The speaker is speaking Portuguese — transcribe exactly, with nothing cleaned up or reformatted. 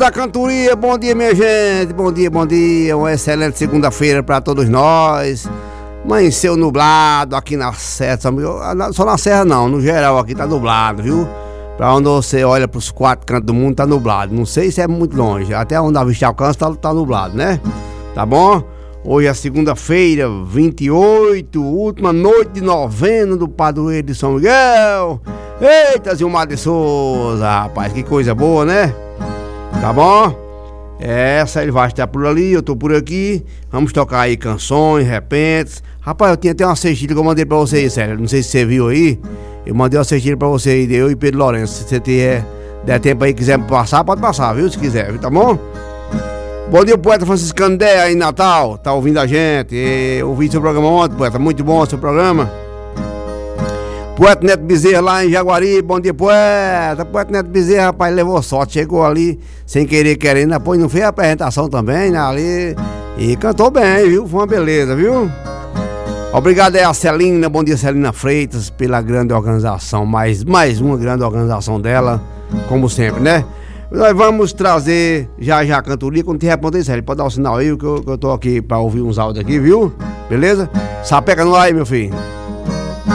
da cantoria, bom dia minha gente, bom dia, bom dia, uma excelente segunda-feira para todos nós. Amanheceu nublado aqui na Serra, só na Serra não, no geral aqui tá nublado, viu? Pra onde você olha pros quatro cantos do mundo tá nublado, não sei se é muito longe, até onde a vista alcança tá, tá nublado, né? Tá bom? Hoje é segunda-feira, vinte e oito, última noite de novena do padroeiro de São Miguel. Eita, Zilmar de Souza, rapaz, que coisa boa, né? Tá bom? Essa ele vai estar por ali, eu tô por aqui. Vamos tocar aí canções, repentes. Rapaz, eu tinha até uma cestilha que eu mandei pra você aí, sério. Não sei se você viu aí. Eu mandei uma cestilha pra você aí, eu e Pedro Lourenço. Se você tiver, der tempo aí, quiser passar, pode passar, viu? Se quiser, tá bom? Bom dia, poeta Francisco Candé aí em Natal. Tá ouvindo a gente? E, ouvi seu programa ontem, poeta. Muito bom o seu programa. Poeta Neto Bezerra lá em Jaguari, bom dia, poeta. Poeta Neto Bezerra, rapaz, levou sorte, chegou ali sem querer, querendo, depois não fez a apresentação também, né, ali, e cantou bem, viu, foi uma beleza, viu. Obrigado aí a Celina, bom dia Celina Freitas, pela grande organização, mais, mais uma grande organização dela, como sempre, né. Nós vamos trazer já já a cantoria, quando tiver ponto aí, Célio, pode dar um sinal aí, que eu, que eu tô aqui pra ouvir uns áudios aqui, viu, beleza? Sapeca no ar aí, meu filho.